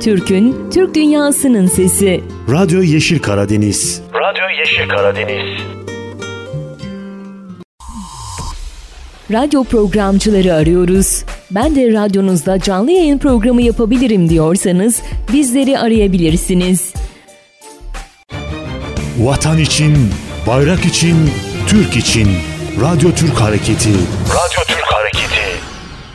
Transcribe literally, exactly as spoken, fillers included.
Türk'ün, Türk dünyasının sesi. Radyo Yeşil Karadeniz. Radyo Yeşil Karadeniz. Radyo programcıları arıyoruz. Ben de radyonuzda canlı yayın programı yapabilirim diyorsanız bizleri arayabilirsiniz. Vatan için, bayrak için, Türk için. Radyo Türk Hareketi. Radyo Türk Hareketi.